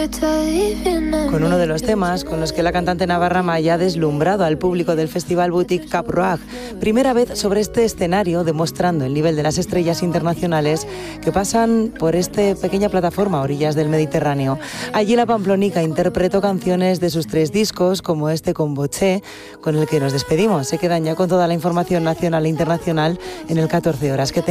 Con uno de los temas con los que la cantante navarra Maya ha deslumbrado al público del Festival Boutique Cap Roig. Primera vez sobre este escenario, demostrando el nivel de las estrellas internacionales que pasan por esta pequeña plataforma a orillas del Mediterráneo. Allí la pamplonica interpretó canciones de sus 3 discos, como este con Boché, con el que nos despedimos. Se quedan ya con toda la información nacional e internacional en el 14 horas.